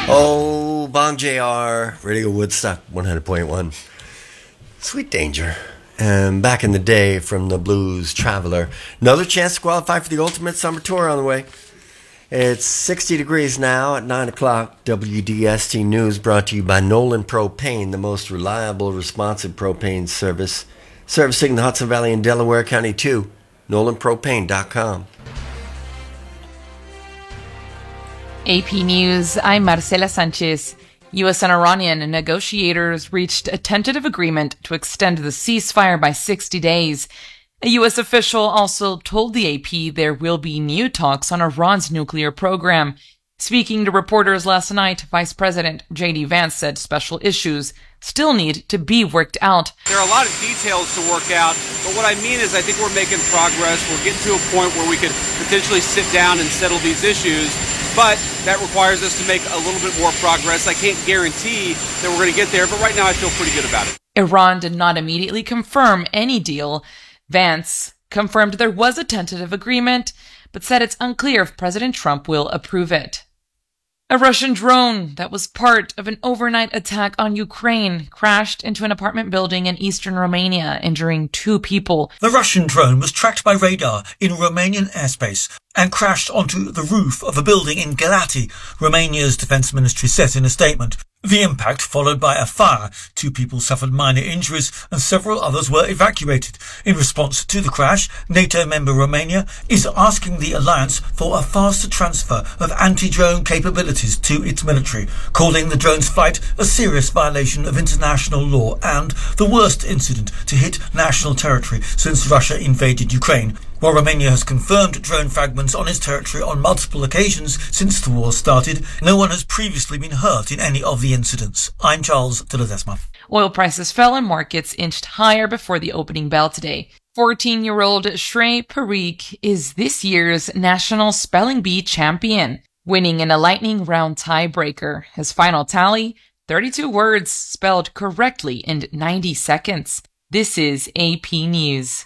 Oh, Bong JR, Radio Woodstock 100.1. Sweet Danger. And back in the day from the Blues Traveler. Another chance to qualify for the Ultimate Summer Tour on the way. It's 60 degrees now at 9 o'clock. WDST News brought to you by Nolan Propane, the most reliable, responsive propane service. Servicing the Hudson Valley and Delaware County too. NolanPropane.com. AP News, I'm Marcela Sanchez. U.S. and Iranian negotiators reached a tentative agreement to extend the ceasefire by 60 days. A U.S. official also told the AP there will be new talks on Iran's nuclear program. Speaking to reporters last night, Vice President J.D. Vance said special issues still need to be worked out. There are a lot of details to work out, but what I mean is I think we're making progress. We're getting to a point where we could potentially sit down and settle these issues, but that requires us to make a little bit more progress. I can't guarantee that we're going to get there, but right now I feel pretty good about it. Iran did not immediately confirm any deal. Vance confirmed there was a tentative agreement, but said it's unclear if President Trump will approve it. A Russian drone that was part of an overnight attack on Ukraine crashed into an apartment building in eastern Romania, injuring 2 people. The Russian drone was tracked by radar in Romanian airspace and crashed onto the roof of a building in Galati, Romania's defense ministry said in a statement. The impact followed by a fire. 2 people suffered minor injuries and several others were evacuated. In response to the crash, NATO member Romania is asking the alliance for a faster transfer of anti-drone capabilities to its military, calling the drone's flight a serious violation of international law and the worst incident to hit national territory since Russia invaded Ukraine. While Romania has confirmed drone fragments on its territory on multiple occasions since the war started, no one has previously been hurt in any of the incidents. I'm Charles de Ledesma. Oil prices fell and markets inched higher before the opening bell today. 14-year-old Shrey Parikh is this year's National Spelling Bee champion, winning in a lightning round tiebreaker. His final tally, 32 words spelled correctly in 90 seconds. This is AP News.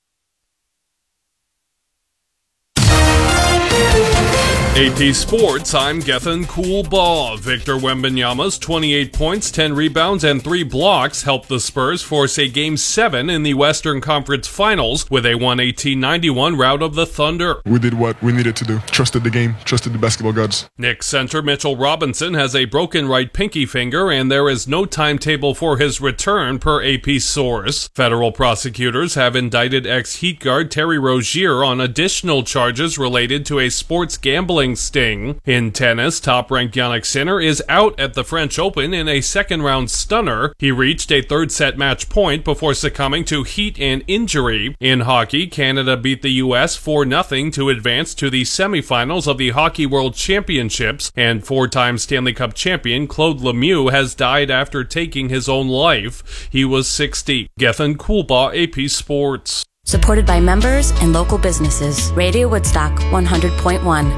AP Sports, I'm Gethin Coolbaugh. Victor Wembanyama's 28 points, 10 rebounds, and 3 blocks helped the Spurs force a Game 7 in the Western Conference Finals with a 118-91 rout of the Thunder. We did what we needed to do. Trusted the game, trusted the basketball gods. Knicks center Mitchell Robinson has a broken right pinky finger, and there is no timetable for his return, per AP source. Federal prosecutors have indicted ex-Heat guard Terry Rozier on additional charges related to a sports gambling sting. In tennis, top-ranked Jannik Sinner is out at the French Open in a second-round stunner. He reached a third-set match point before succumbing to heat and injury. In hockey, Canada beat the U.S. 4-0 to advance to the semifinals of the Hockey World Championships, and 4-time Stanley Cup champion Claude Lemieux has died after taking his own life. He was 60. Gethin Coolbaugh, AP Sports. Supported by members and local businesses. Radio Woodstock 100.1,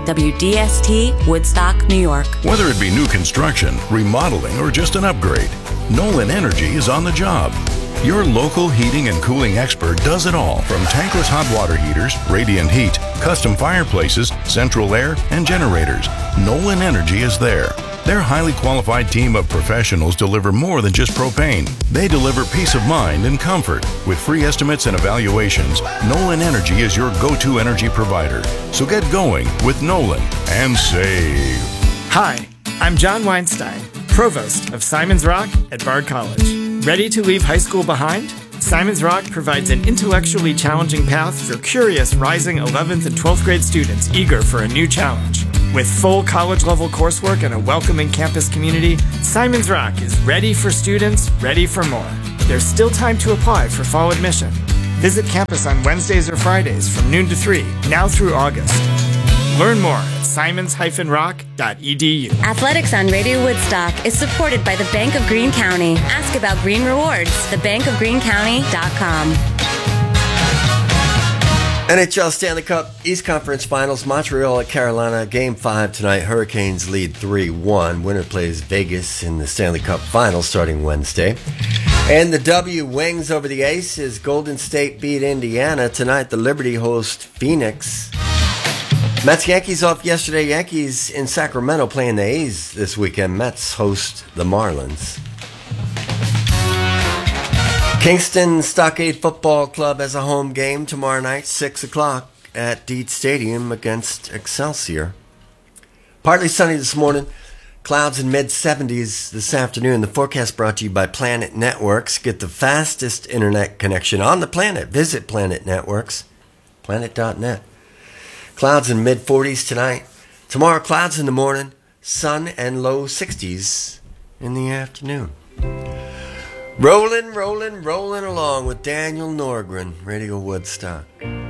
WDST, Woodstock, New York. Whether it be new construction, remodeling, or just an upgrade, Nolan Energy is on the job. Your local heating and cooling expert does it all, from tankless hot water heaters, radiant heat, custom fireplaces, central air, and generators. Nolan Energy is there. Their highly qualified team of professionals deliver more than just propane. They deliver peace of mind and comfort. With free estimates and evaluations, Nolan Energy is your go-to energy provider. So get going with Nolan and save. Hi, I'm John Weinstein, Provost of Simon's Rock at Bard College. Ready to leave high school behind? Simon's Rock provides an intellectually challenging path for curious rising 11th and 12th grade students eager for a new challenge. With full college-level coursework and a welcoming campus community, Simon's Rock is ready for students, ready for more. There's still time to apply for fall admission. Visit campus on Wednesdays or Fridays from noon to 3, now through August. Learn more at simons-rock.edu. Athletics on Radio Woodstock is supported by the Bank of Greene County. Ask about Green Rewards, thebankofgreenecounty.com. NHL Stanley Cup East Conference Finals, Montreal at Carolina, Game 5 tonight. Hurricanes lead 3-1. Winner plays Vegas in the Stanley Cup Finals starting Wednesday. And the W Wings over the Aces. Golden State beat Indiana. Tonight, the Liberty host Phoenix. Mets Yankees off yesterday. Yankees in Sacramento playing the A's this weekend. Mets host the Marlins. Kingston Stockade Football Club has a home game tomorrow night, 6 o'clock at Deed Stadium against Excelsior. Partly sunny this morning. Clouds in mid-70s this afternoon. The forecast brought to you by Planet Networks. Get the fastest internet connection on the planet. Visit Planet Networks, planet.net. Clouds in mid-40s tonight. Tomorrow, clouds in the morning, sun and low 60s in the afternoon. Rolling along with Daniel Norgren, Radio Woodstock.